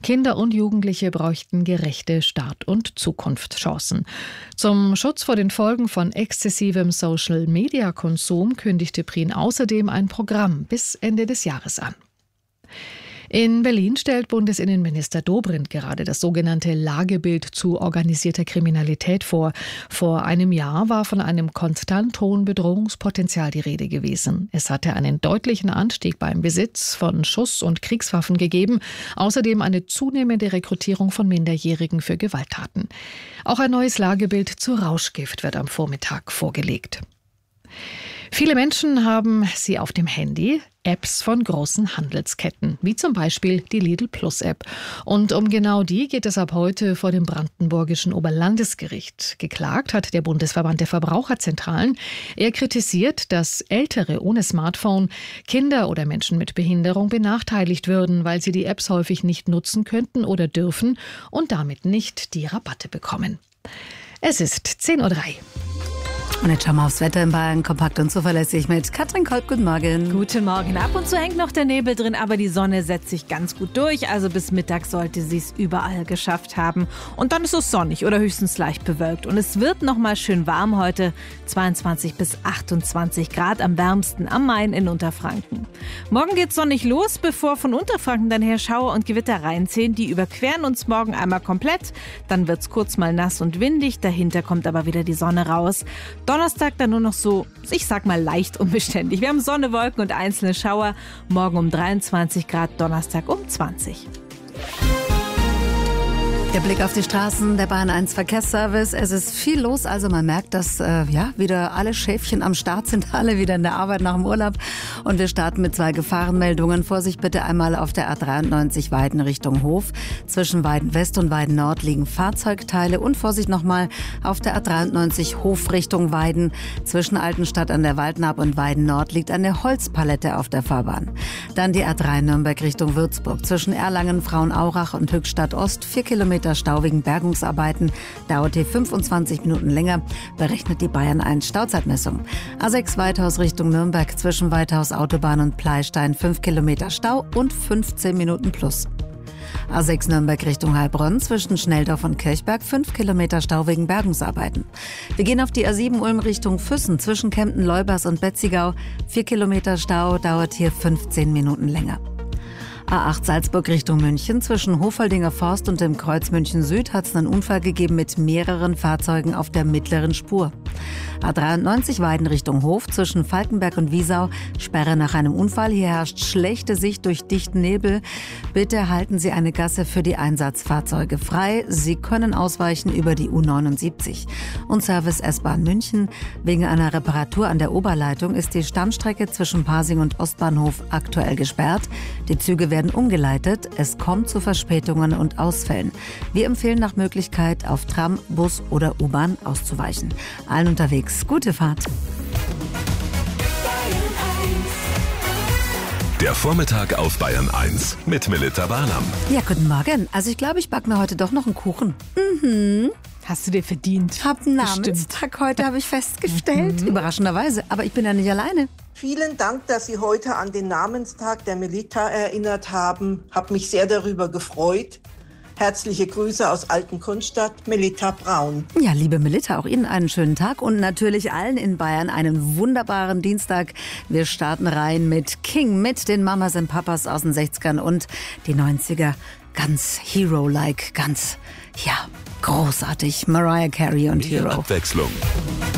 Kinder und Jugendliche bräuchten gerechte Start- und Zukunftschancen. Zum Schutz vor den Folgen von exzessivem Social-Media-Konsum kündigte Prien außerdem ein Programm bis Ende des Jahres an. In Berlin stellt Bundesinnenminister Dobrindt gerade das sogenannte Lagebild zu organisierter Kriminalität vor. Vor einem Jahr war von einem konstant hohen Bedrohungspotenzial die Rede gewesen. Es hatte einen deutlichen Anstieg beim Besitz von Schuss- und Kriegswaffen gegeben, außerdem eine zunehmende Rekrutierung von Minderjährigen für Gewalttaten. Auch ein neues Lagebild zu Rauschgift wird am Vormittag vorgelegt. Viele Menschen haben sie auf dem Handy, Apps von großen Handelsketten, wie zum Beispiel die Lidl-Plus-App. Und um genau die geht es ab heute vor dem brandenburgischen Oberlandesgericht. Geklagt hat der Bundesverband der Verbraucherzentralen. Er kritisiert, dass Ältere ohne Smartphone, Kinder oder Menschen mit Behinderung benachteiligt würden, weil sie die Apps häufig nicht nutzen könnten oder dürfen und damit nicht die Rabatte bekommen. Es ist 10:03 Uhr. Und jetzt schauen wir aufs Wetter in Bayern, kompakt und zuverlässig mit Katrin Kolb. Guten Morgen. Guten Morgen. Ab und zu hängt noch der Nebel drin, aber die Sonne setzt sich ganz gut durch. Also bis Mittag sollte sie es überall geschafft haben. Und dann ist es sonnig oder höchstens leicht bewölkt. Und es wird noch mal schön warm heute. 22 bis 28 Grad, am wärmsten am Main in Unterfranken. Morgen geht's sonnig los, bevor von Unterfranken dann her Schauer und Gewitter reinziehen. Die überqueren uns morgen einmal komplett. Dann wird's kurz mal nass und windig. Dahinter kommt aber wieder die Sonne raus. Donnerstag dann nur noch so, ich sag mal, leicht unbeständig. Wir haben Sonne, Wolken und einzelne Schauer. Morgen um 23 Grad, Donnerstag um 20. Der Blick auf die Straßen, der Bayern 1 Verkehrsservice. Es ist viel los, also man merkt, dass wieder alle Schäfchen am Start sind, alle wieder in der Arbeit nach dem Urlaub. Und wir starten mit 2 Gefahrenmeldungen. Vorsicht bitte einmal auf der A93 Weiden Richtung Hof. Zwischen Weiden West und Weiden Nord liegen Fahrzeugteile. Und Vorsicht nochmal auf der A93 Hof Richtung Weiden. Zwischen Altenstadt an der Waldnaab und Weiden Nord liegt eine Holzpalette auf der Fahrbahn. Dann die A3 Nürnberg Richtung Würzburg. Zwischen Erlangen, Frauenaurach und Höchstadt Ost 4 Kilometer Stau wegen Bergungsarbeiten. Dauert hier 25 Minuten länger, berechnet die Bayern 1 Stauzeitmessung. A6 Weithaus Richtung Nürnberg, zwischen Weithaus Autobahn und Pleistein 5 Kilometer Stau und 15 Minuten plus. A6 Nürnberg Richtung Heilbronn, zwischen Schnelldorf und Kirchberg 5 Kilometer Stau wegen Bergungsarbeiten. Wir gehen auf die A7 Ulm Richtung Füssen, zwischen Kempten, Leubers und Betzigau 4 Kilometer Stau, dauert hier 15 Minuten länger. A8 Salzburg Richtung München, zwischen Hofoldinger Forst und dem Kreuz München Süd hat es einen Unfall gegeben mit mehreren Fahrzeugen auf der mittleren Spur. A93 Weiden Richtung Hof, zwischen Falkenberg und Wiesau, Sperre nach einem Unfall. Hier herrscht schlechte Sicht durch dichten Nebel. Bitte halten Sie eine Gasse für die Einsatzfahrzeuge frei. Sie können ausweichen über die U79. Und Service S-Bahn München. Wegen einer Reparatur an der Oberleitung ist die Stammstrecke zwischen Pasing und Ostbahnhof aktuell gesperrt. Die Züge werden umgeleitet. Es kommt zu Verspätungen und Ausfällen. Wir empfehlen nach Möglichkeit, auf Tram, Bus oder U-Bahn auszuweichen. Allen unterwegs gute Fahrt. Der Vormittag auf Bayern 1 mit Melita Barnum. Ja, guten Morgen. Also ich glaube, ich backe mir heute doch noch einen Kuchen. Hast du dir verdient. Hab einen Namenstag heute, habe ich festgestellt. Überraschenderweise. Aber ich bin ja nicht alleine. Vielen Dank, dass Sie heute an den Namenstag der Melita erinnert haben. Hab mich sehr darüber gefreut. Herzliche Grüße aus Altenkunstadt, Melita Braun. Ja, liebe Melita, auch Ihnen einen schönen Tag und natürlich allen in Bayern einen wunderbaren Dienstag. Wir starten rein mit King, mit den Mamas und Papas aus den 60ern und die 90er. Ganz Hero-like, ganz, großartig. Mariah Carey und Hero. Abwechslung.